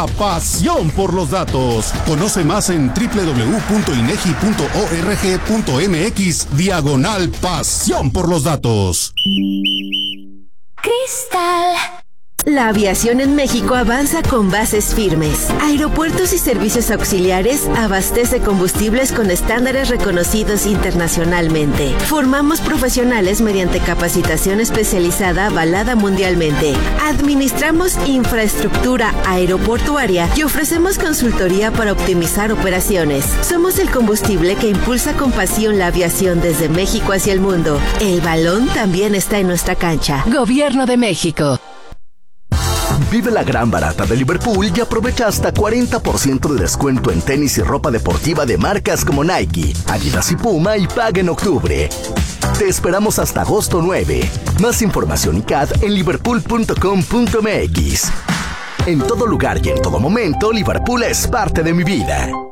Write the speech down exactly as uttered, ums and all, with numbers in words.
Pasión por los datos. Conoce más en doble u doble u doble u punto inegi punto org punto mx diagonal pasión por los datos. Cristal. La aviación en México avanza con bases firmes. Aeropuertos y servicios auxiliares abastece combustibles con estándares reconocidos internacionalmente. Formamos profesionales mediante capacitación especializada avalada mundialmente. Administramos infraestructura aeroportuaria y ofrecemos consultoría para optimizar operaciones. Somos el combustible que impulsa con pasión la aviación desde México hacia el mundo. El balón también está en nuestra cancha. Gobierno de México. Vive la gran barata de Liverpool y aprovecha hasta cuarenta por ciento de descuento en tenis y ropa deportiva de marcas como Nike, Adidas y Puma y paga en octubre. Te esperamos hasta agosto nueve. Más información y C A D en liverpool punto com punto m x. En todo lugar y en todo momento, Liverpool es parte de mi vida.